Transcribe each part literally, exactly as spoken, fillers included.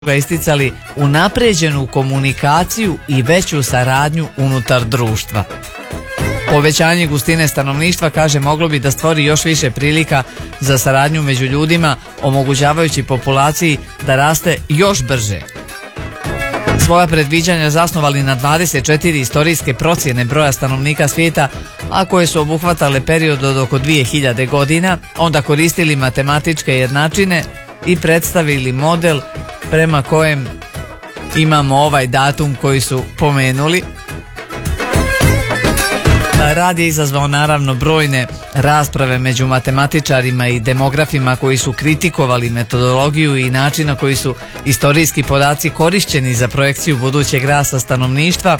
isticali unapređenu komunikaciju i veću saradnju unutar društva. Povećanje gustine stanovništva, kaže, moglo bi da stvori još više prilika za saradnju među ljudima, omogućavajući populaciji da raste još brže. Svoja predviđanja zasnovali na dvadeset četiri istorijske procjene broja stanovnika svijeta, a koje su obuhvatale period od oko dvije hiljade godina, onda koristili matematičke jednačine i predstavili model prema kojem imamo ovaj datum koji su pomenuli. Rad je izazvao naravno brojne rasprave među matematičarima i demografima koji su kritikovali metodologiju i način na koji su istorijski podaci korišćeni za projekciju budućeg rasta stanovništva.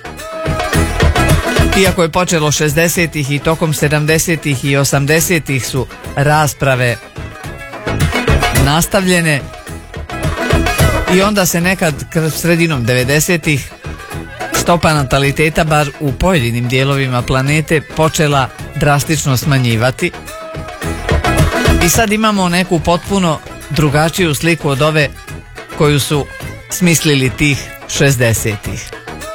Iako je počelo šezdesetih i tokom sedamdesetih i osamdesetih su rasprave nastavljene i onda se nekad sredinom devedesetih stopa nataliteta, bar u pojedinim dijelovima planete, počela drastično smanjivati. I sad imamo neku potpuno drugačiju sliku od ove koju su smislili tih šezdesetih.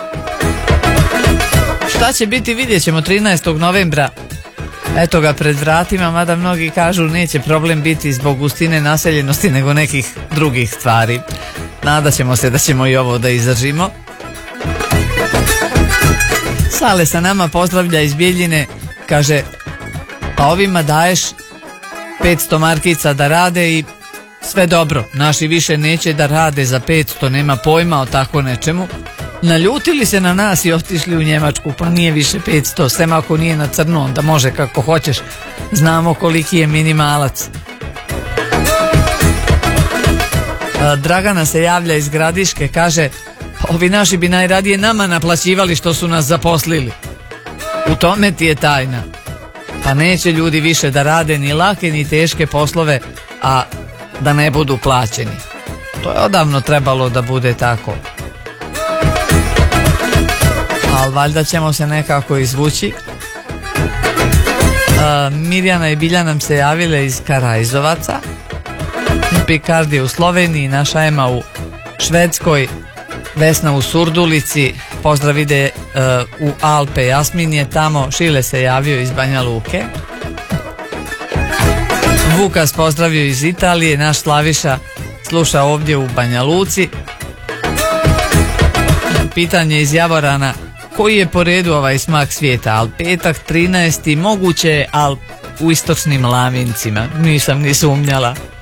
Šta će biti, vidjet ćemo trinaestog novembra. Eto ga pred vratima, mada mnogi kažu neće problem biti zbog gustine naseljenosti nego nekih drugih stvari. Nadat ćemo se da ćemo i ovo da izdržimo. Sale sa nama pozdravlja iz Bijeljine, kaže, pa ovima daješ petsto markica da rade i sve dobro, naši više neće da rade za petsto, nema pojma o tako nečemu. Naljutili se na nas i otišli u Njemačku, pa nije više petsto, sem ako nije na crno, onda može kako hoćeš, znamo koliki je minimalac. Dragana se javlja iz Gradiške, kaže, ovi naši bi najradije nama naplaćivali što su nas zaposlili. U tome ti je tajna. Pa neće ljudi više da rade ni lake ni teške poslove, a da ne budu plaćeni. To je odavno trebalo da bude tako. Ali valjda ćemo se nekako izvući. A, Mirjana i Bilja nam se javile iz Karajzovaca. Pikardije u Sloveniji, naša Ema u Švedskoj, Vesna u Surdulici, pozdrav ide uh, u Alpe, Jasmin je tamo, Šile se javio iz Banja Luke. Vukas pozdravio iz Italije, naš Slaviša sluša ovdje u Banja Luci. Pitanje iz Javorana, koji je po redu ovaj smak svijeta, al petak trinaesti moguće je, al u istočnim Lavincima, nisam ni sumnjala.